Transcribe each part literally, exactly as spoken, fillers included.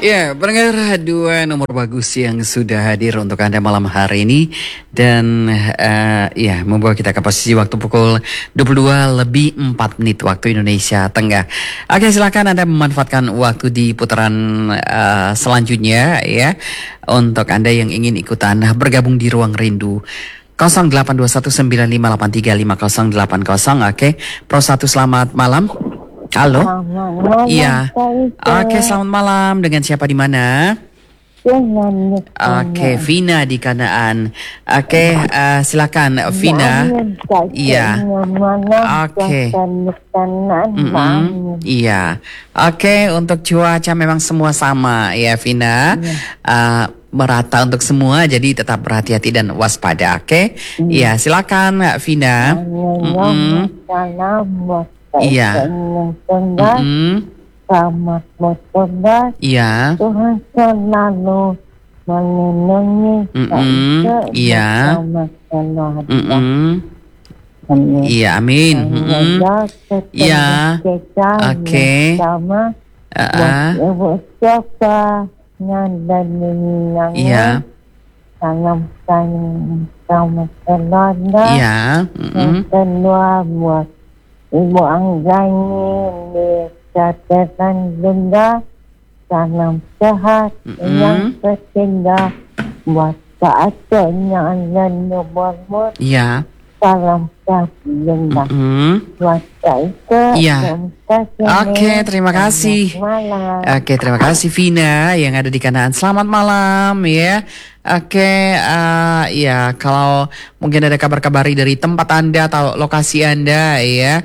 Ya, pendengar dua nomor bagus yang sudah hadir untuk Anda malam hari ini. Dan uh, ya, membawa kita ke posisi waktu pukul dua puluh dua lebih empat menit waktu Indonesia Tengah. Oke, silakan Anda memanfaatkan waktu di putaran uh, selanjutnya ya. Untuk Anda yang ingin ikutan bergabung di Ruang Rindu. nol delapan dua satu sembilan lima delapan tiga lima nol delapan nol. Oke, Pro satu selamat malam. Halo. Iya. Oke, selamat malam. Dengan siapa di mana? Oke, Vina di Kanaan. Oke, uh, silakan Vina. Iya. Oke. Mm-mm. Iya. Oke, untuk cuaca memang semua sama ya, Vina. Uh, merata untuk semua, jadi tetap berhati-hati dan waspada. Oke. Iya, silakan Vina. Mm-mm. Iya. Mm-mm. Selamat bertobat. Iya. Tuhan selalu melindungi kita. Iya. Iya, amin. Iya. Oke. Iya. Salam selamat bertobat. Iya. Kedua buat Ibu Anggani di catatan benda, salam sehat. Mm-hmm. Yang ketiga buat keatanya dan berbuat. Iya. Salam sehat benda. Mm-hmm. Buat Ika. Iya. Oke, terima kasih. Oke, terima kasih Vina yang ada di Kanaan. Selamat malam ya. Oke, uh, ya kalau mungkin ada kabar-kabari dari tempat Anda atau lokasi Anda ya.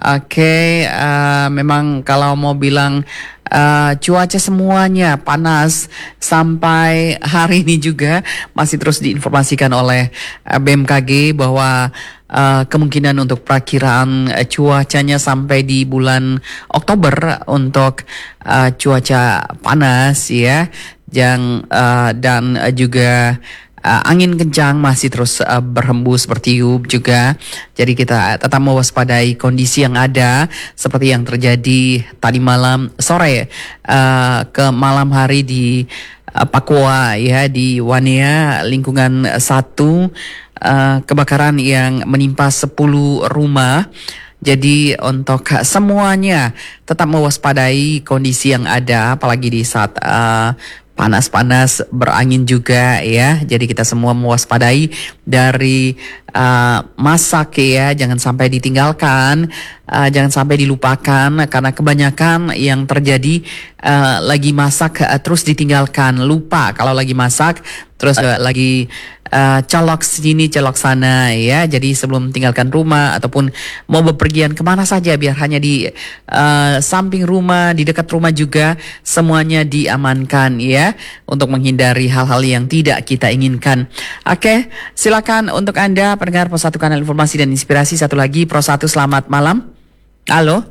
Oke, uh, memang kalau mau bilang uh, cuaca semuanya panas sampai hari ini juga masih terus diinformasikan oleh uh, B M K G bahwa uh, kemungkinan untuk perakiraan uh, cuacanya sampai di bulan Oktober untuk uh, cuaca panas ya. Yang uh, dan uh, juga uh, angin kencang masih terus uh, berhembus bertiup juga. Jadi kita tetap mewaspadai kondisi yang ada seperti yang terjadi tadi malam sore uh, ke malam hari di uh, Papua ya, di Wania lingkungan satu, uh, kebakaran yang menimpa sepuluh rumah. Jadi untuk semuanya tetap mewaspadai kondisi yang ada, apalagi di saat uh, panas-panas berangin juga ya. Jadi kita semua mewaspadai dari uh, masak ya, jangan sampai ditinggalkan, uh, jangan sampai dilupakan karena kebanyakan yang terjadi uh, lagi masak uh, terus ditinggalkan, lupa kalau lagi masak terus uh, lagi uh, colok sini colok sana ya. Jadi sebelum tinggalkan rumah ataupun mau bepergian kemana saja, biar hanya di uh, samping rumah, di dekat rumah juga semuanya diamankan ya, untuk menghindari hal-hal yang tidak kita inginkan. Oke, silakan untuk Anda pendengar Pro satu Kanal Informasi dan Inspirasi. Satu lagi Pro satu, selamat malam. Halo.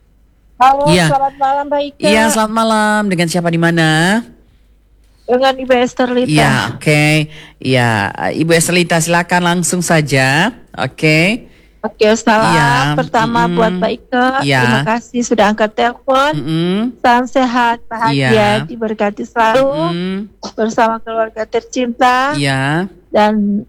Halo, ya. Selamat malam Mbak Ika. Iya, selamat malam. Dengan siapa di mana? Dengan Ibu Esterlita. Iya, oke. Okay. Iya, Ibu Esterlita silakan langsung saja. Oke. Okay. Oke, salam ya. pertama mm-hmm. buat Mbak Ika. Ya. Terima kasih sudah angkat telepon. Mm-hmm. Salam sehat, bahagia, ya. diberkati selalu mm-hmm. bersama keluarga tercinta. Iya. Dan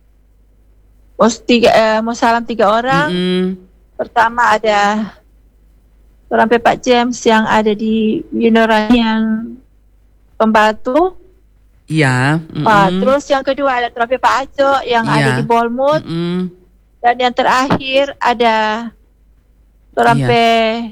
mau tiga, eh, mau salam tiga orang. Mm-hmm. Pertama ada sampai Pak James yang ada di Yunoranian Pembantu. Iya. Mm-hmm. Nah, terus yang kedua ada Trofi Pak Aco yang ya. ada di Bolmut. Mm-hmm. Dan yang terakhir ada Trofi ya.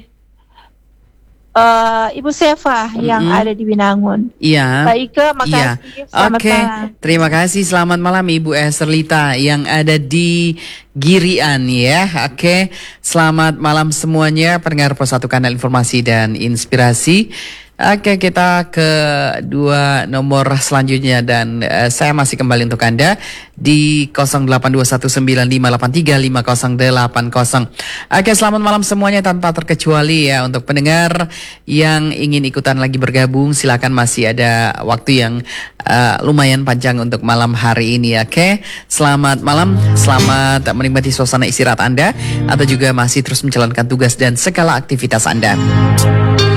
uh, Ibu Seva mm-hmm. yang ada di Binangun. Iya. Mbak Ika, makasih. Iya. Oke. Okay. Terima kasih. Selamat malam Ibu Esterlita yang ada di Girian ya. Oke. Okay. Selamat malam semuanya pendengar Pro satu Kanal Informasi dan Inspirasi. Oke, kita ke dua nomor selanjutnya dan uh, saya masih kembali untuk Anda di nol delapan dua satu sembilan lima delapan tiga lima nol delapan nol. Oke, selamat malam semuanya tanpa terkecuali ya. Untuk pendengar yang ingin ikutan lagi bergabung, silakan, masih ada waktu yang uh, lumayan panjang untuk malam hari ini. Oke, selamat malam, selamat menikmati suasana istirahat Anda atau juga masih terus menjalankan tugas dan segala aktivitas Anda.